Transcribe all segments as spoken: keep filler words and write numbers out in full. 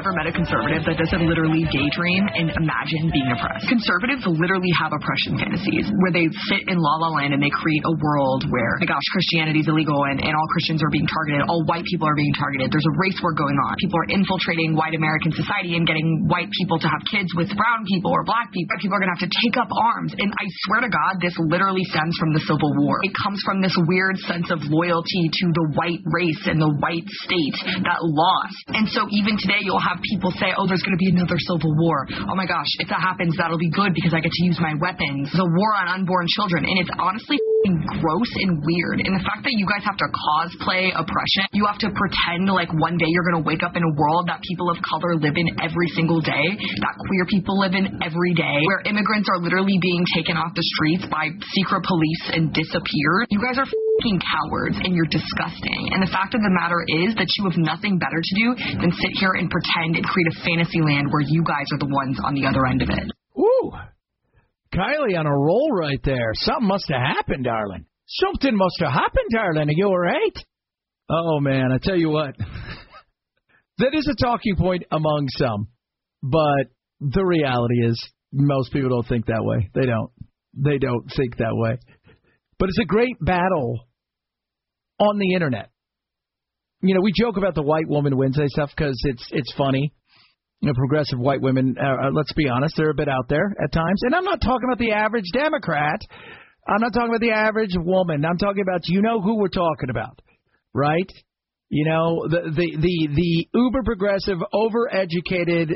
ever met a conservative that doesn't literally daydream and imagine being oppressed. Conservatives literally have oppression fantasies where they sit in La La Land and they create a world where, oh my gosh, Christianity is illegal and, and all Christians are being targeted. All white people are being targeted. There's a race war going on. People are infiltrating white American society and getting white people to have kids with brown people or black people. People are going to have to take up arms. And I swear to God, this literally stems from the Civil War. It comes from this weird sense of loyalty to the white race and the white state that lost. And so even today, you'll have people say, oh, there's going to be another Civil War. Oh my gosh, if that happens, that'll be good because I get to use my weapons. The war on unborn children. And it's honestly gross and weird. And the fact that you guys have to cosplay oppression, you have to pretend like one day you're going to wake up in a world that people of color live in every single day, that queer people live in every day, where immigrants are literally being taken off the streets by secret police and disappeared. You guys are f***ing cowards and you're disgusting. And the fact of the matter is that you have nothing better to do than sit here and pretend and create a fantasy land where you guys are the ones on the other end of it. Ooh. Kylie on a roll right there. Something must have happened, darling. Something must have happened, darling. Are you all right? Oh, man, I tell you what. That is a talking point among some. But the reality is most people don't think that way. They don't. They don't think that way. But it's a great battle on the Internet. You know, we joke about the white woman Wednesday stuff because it's it's funny. You know, progressive white women, uh, let's be honest, they're a bit out there at times. And I'm not talking about the average Democrat. I'm not talking about the average woman. I'm talking about, you know who we're talking about, right? You know, the the the, the uber progressive, overeducated,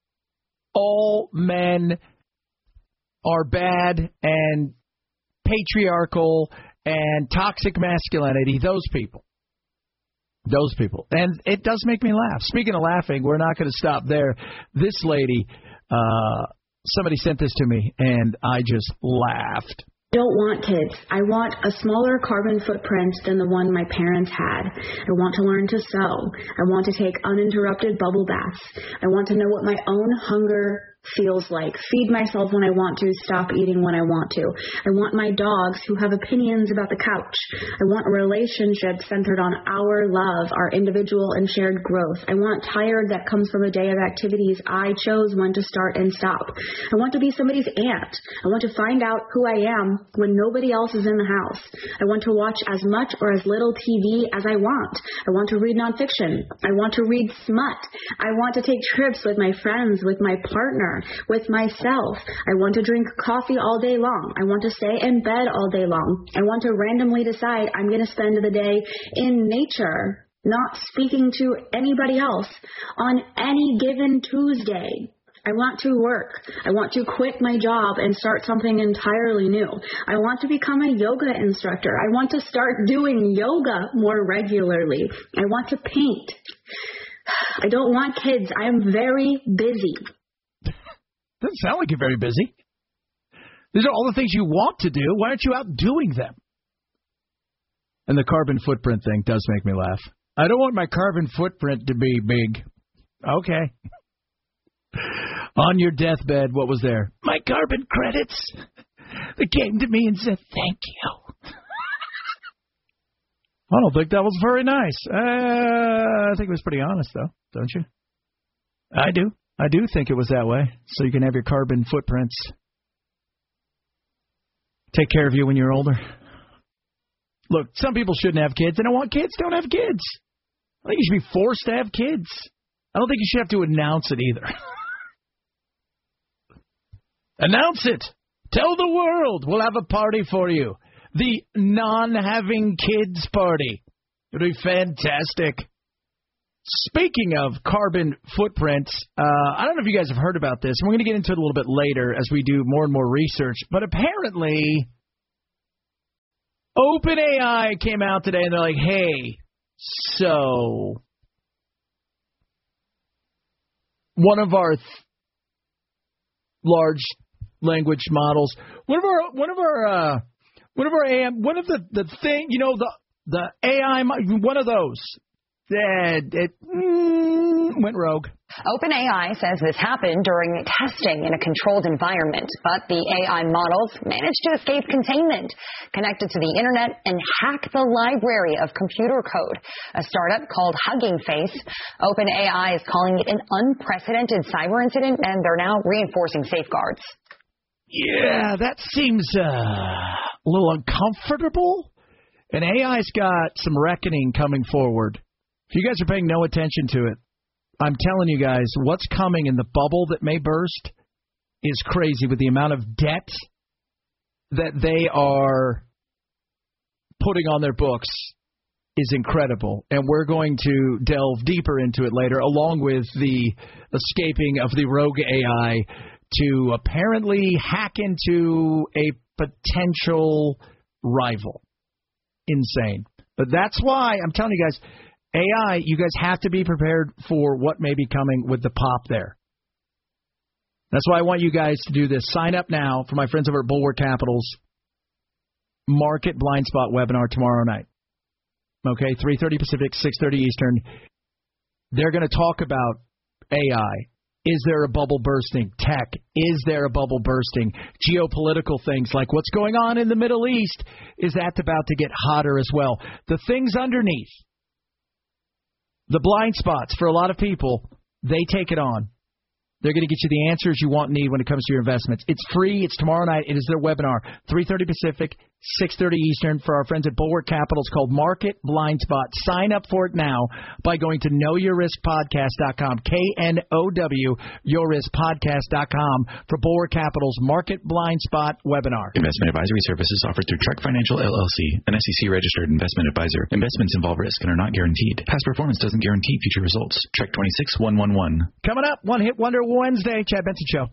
all men are bad and patriarchal and toxic masculinity, those people. Those people. And it does make me laugh. Speaking of laughing, we're not going to stop there. This lady, uh, somebody sent this to me, and I just laughed. I don't want kids. I want a smaller carbon footprint than the one my parents had. I want to learn to sew. I want to take uninterrupted bubble baths. I want to know what my own hunger feels like. Feed myself when I want to, stop eating when I want to. I want my dogs who have opinions about the couch. I want a relationship centered on our love, our individual and shared growth. I want tired that comes from a day of activities I chose when to start and stop. I want to be somebody's aunt. I want to find out who I am when nobody else is in the house. I want to watch as much or as little T V as I want. I want to read nonfiction. I want to read smut. I want to take trips with my friends, with my partner, with myself. I want to drink coffee all day long. I want to stay in bed all day long. I want to randomly decide I'm going to spend the day in nature, not speaking to anybody else on any given Tuesday. I want to work. I want to quit my job and start something entirely new. I want to become a yoga instructor. I want to start doing yoga more regularly. I want to paint. I don't want kids. I am very busy. Doesn't sound like you're very busy. These are all the things you want to do. Why aren't you out doing them? And the carbon footprint thing does make me laugh. I don't want my carbon footprint to be big. Okay. On your deathbed, what was there? My carbon credits. They came to me and said, thank you. I don't think that was very nice. Uh, I think it was pretty honest, though, don't you? I do. I do think it was that way, so you can have your carbon footprints take care of you when you're older. Look, some people shouldn't have kids. They don't want kids. Don't have kids. I think you should be forced to have kids. I don't think you should have to announce it either. Announce it. Tell the world we'll have a party for you. The non-having kids party. It'll be fantastic. Speaking of carbon footprints, uh, I don't know if you guys have heard about this. And we're going to get into it a little bit later as we do more and more research. But apparently, OpenAI came out today and they're like, hey, so one of our th- large language models, one of our, one of our, uh, one of our A M, one of the, the thing, you know, the, the A I, one of those. That it, mm, went rogue. OpenAI says this happened during testing in a controlled environment, but the A I models managed to escape containment, connected to the internet, and hack the library of computer code. A startup called Hugging Face. OpenAI is calling it an unprecedented cyber incident, and they're now reinforcing safeguards. Yeah, that seems uh, a little uncomfortable. And A I's got some reckoning coming forward. If you guys are paying no attention to it, I'm telling you guys, what's coming in the bubble that may burst is crazy with the amount of debt that they are putting on their books is incredible. And we're going to delve deeper into it later, along with the escaping of the rogue A I to apparently hack into a potential rival. Insane. But that's why I'm telling you guys, A I, you guys have to be prepared for what may be coming with the pop there. That's why I want you guys to do this. Sign up now for my friends over at Bulwark Capital's Market Blind Spot webinar tomorrow night. Okay, three thirty Pacific, six thirty Eastern. They're going to talk about A I. Is there a bubble bursting? Tech. Is there a bubble bursting? Geopolitical things like what's going on in the Middle East. Is that about to get hotter as well? The things underneath. The blind spots for a lot of people, they take it on. They're going to get you the answers you want and need when it comes to your investments. It's free. It's tomorrow night. It is their webinar, three thirty Pacific, six thirty Eastern, for our friends at Bulwark Capital. It's called Market Blind Spot. Sign up for it now by going to know your risk podcast dot com, K N O W, your risk podcast dot com, for Bulwark Capital's Market Blind Spot webinar. Investment advisory services offered through Trek Financial, L L C, an S E C-registered investment advisor. Investments involve risk and are not guaranteed. Past performance doesn't guarantee future results. Trek twenty-six one one one. Coming up, One Hit Wonder Wednesday, Chad Benson Show.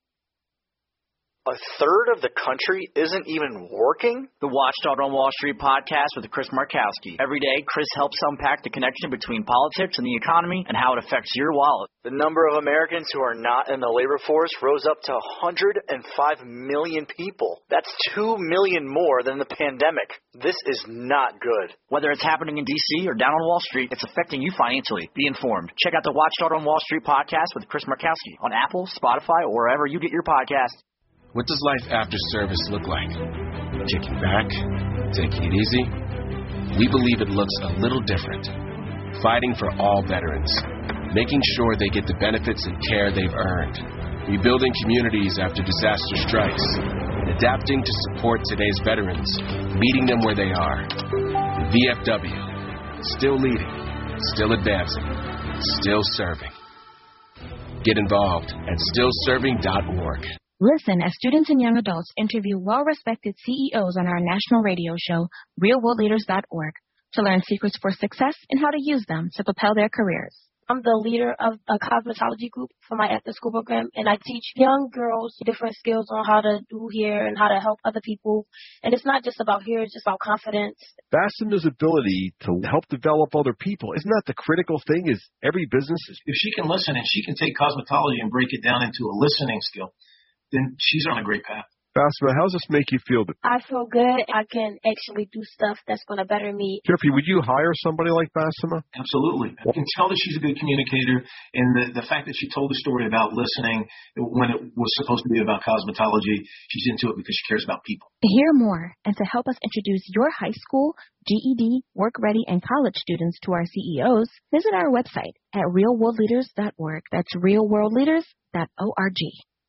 A third of the country isn't even working? The Watchdog on Wall Street podcast with Chris Markowski. Every day, Chris helps unpack the connection between politics and the economy and how it affects your wallet. The number of Americans who are not in the labor force rose up to one hundred five million people. That's two million more than the pandemic. This is not good. Whether it's happening in D C or down on Wall Street, it's affecting you financially. Be informed. Check out the Watchdog on Wall Street podcast with Chris Markowski on Apple, Spotify, or wherever you get your podcasts. What does life after service look like? Kicking back? Taking it easy? We believe it looks a little different. Fighting for all veterans. Making sure they get the benefits and care they've earned. Rebuilding communities after disaster strikes. And adapting to support today's veterans. Meeting them where they are. V F W. Still leading. Still advancing. Still serving. Get involved at still serving dot org. Listen as students and young adults interview well-respected C E Os on our national radio show, real world leaders dot org, to learn secrets for success and how to use them to propel their careers. I'm the leader of a cosmetology group for my after-school program, and I teach young girls different skills on how to do hair and how to help other people. And it's not just about hair, it's just about confidence. Fasteners' ability to help develop other people, isn't that the critical thing? Is every business... If she can listen and she can take cosmetology and break it down into a listening skill, then she's on a great path. Fassima, how does this make you feel? I feel good. I can actually do stuff that's going to better me. Jeffrey, would you hire somebody like Fassima? Absolutely. I can tell that she's a good communicator, and the, the fact that she told the story about listening when it was supposed to be about cosmetology, she's into it because she cares about people. To hear more and to help us introduce your high school, G E D, work-ready, and college students to our C E Os, visit our website at real world leaders dot org. That's real world leaders dot org.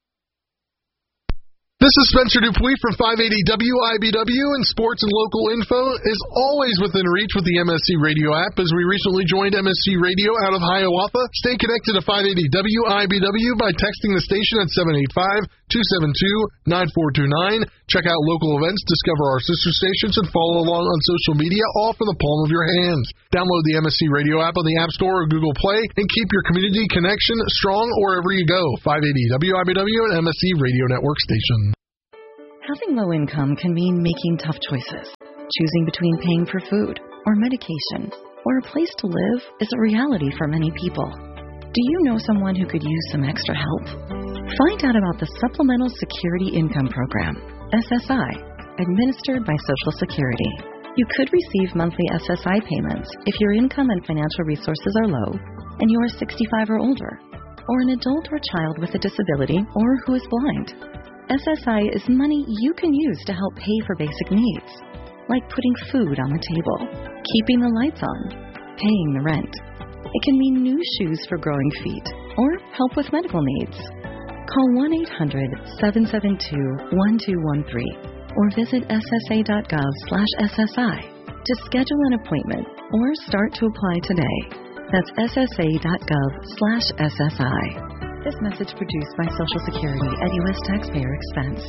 This is Spencer Dupuis from five eighty W I B W, and sports and local info is always within reach with the M S C Radio app, as we recently joined M S C Radio out of Hiawatha. Stay connected to five eighty W I B W by texting the station at seven eight five, two seven two, nine four two nine. Check out local events, discover our sister stations, and follow along on social media, all from the palm of your hands. Download the M S C Radio app on the App Store or Google Play, and keep your community connection strong wherever you go. five eighty W I B W and M S C Radio Network station. Having low income can mean making tough choices. Choosing between paying for food or medication or a place to live is a reality for many people. Do you know someone who could use some extra help? Find out about the Supplemental Security Income Program, S S I, administered by Social Security. You could receive monthly S S I payments if your income and financial resources are low, and you are sixty-five or older, or an adult or child with a disability or who is blind. S S I is money you can use to help pay for basic needs, like putting food on the table, keeping the lights on, paying the rent. It can mean new shoes for growing feet or help with medical needs. Call one eight hundred, seven seven two, one two one three or visit S S A dot gov slash S S I to schedule an appointment or start to apply today. That's S S A dot gov slash S S I. This message produced by Social Security at U S taxpayer expense.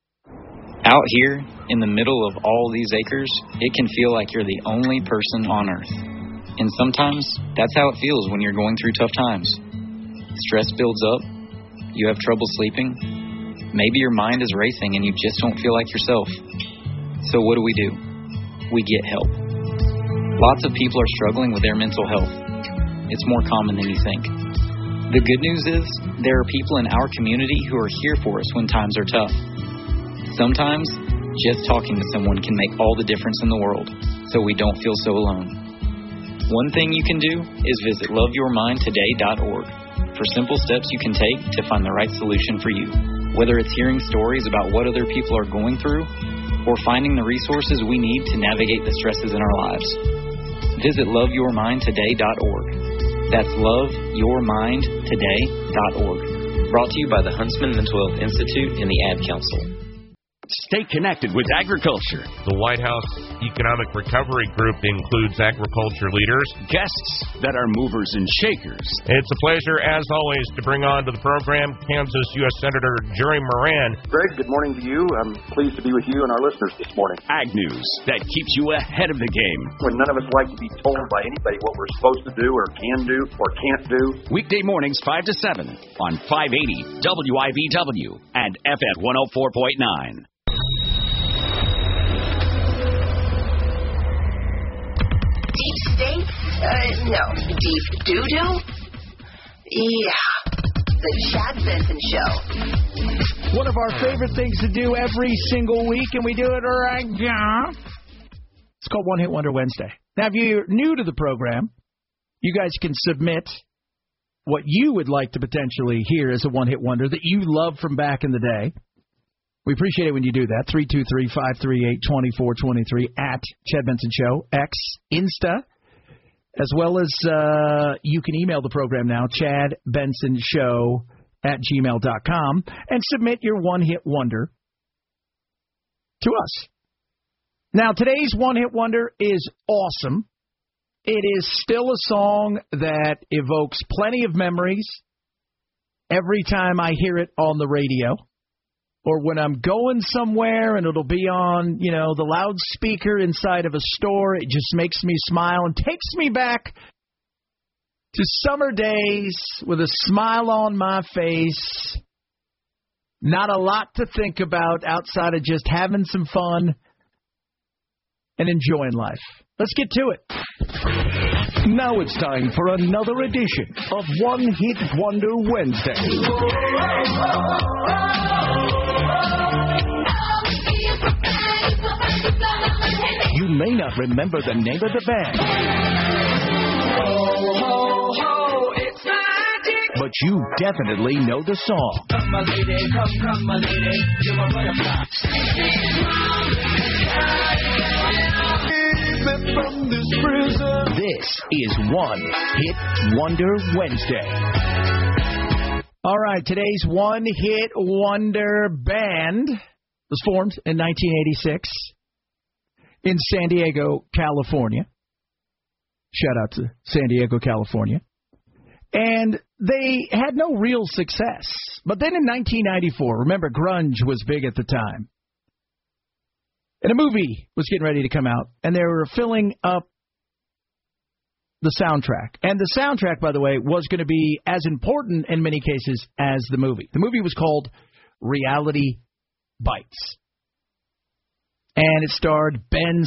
Out here, in the middle of all these acres, it can feel like you're the only person on Earth. And sometimes, that's how it feels when you're going through tough times. Stress builds up, you have trouble sleeping, maybe your mind is racing and you just don't feel like yourself. So what do we do? We get help. Lots of people are struggling with their mental health. It's more common than you think. The good news is, there are people in our community who are here for us when times are tough. Sometimes, just talking to someone can make all the difference in the world, so we don't feel so alone. One thing you can do is visit love your mind today dot org for simple steps you can take to find the right solution for you. Whether it's hearing stories about what other people are going through, or finding the resources we need to navigate the stresses in our lives. Visit love your mind today dot org. That's love your mind today dot org. Brought to you by the Huntsman Mental Health Institute and the Ad Council. Stay connected with agriculture. The White House Economic Recovery Group includes agriculture leaders, guests that are movers and shakers. It's a pleasure, as always, to bring on to the program Kansas U S Senator Jerry Moran. Greg, good morning to you. I'm pleased to be with you and our listeners this morning. Ag News that keeps you ahead of the game. When none of us like to be told by anybody what we're supposed to do or can do or can't do. Weekday mornings five to seven on five eighty W I V W and F M one oh four point nine. Deep state? Uh, no. Deep doo-doo? Yeah. The Chad Benson Show. One of our favorite things to do every single week, and we do it right now. It's called One Hit Wonder Wednesday. Now, if you're new to the program, you guys can submit what you would like to potentially hear as a one-hit wonder that you love from back in the day. We appreciate it when you do that. three two three, five three eight, two four two three at Chad Benson Show, X, Insta, as well as uh, you can email the program now, chad benson show at gmail dot com, and submit your one-hit wonder to us. Now, today's one-hit wonder is awesome. It is still a song that evokes plenty of memories every time I hear it on the radio. Or when I'm going somewhere and it'll be on, you know, the loudspeaker inside of a store, it just makes me smile and takes me back to summer days with a smile on my face. Not a lot to think about outside of just having some fun and enjoying life. Let's get to it. Now it's time for another edition of One Hit Wonder Wednesday. You may not remember the name of the band, Ho, ho, ho, it's magic. but you definitely know the song. Come, my lady, come, come, my lady, you're my butterfly. From this prison. This is One Hit Wonder Wednesday. All right, today's one-hit wonder band was formed in nineteen eighty-six in San Diego, California. Shout out to San Diego, California. And they had no real success. But then in nineteen ninety-four, remember, grunge was big at the time. And a movie was getting ready to come out, and they were filling up the soundtrack. And the soundtrack, by the way, was going to be as important in many cases as the movie. The movie was called Reality Bites. And it starred Ben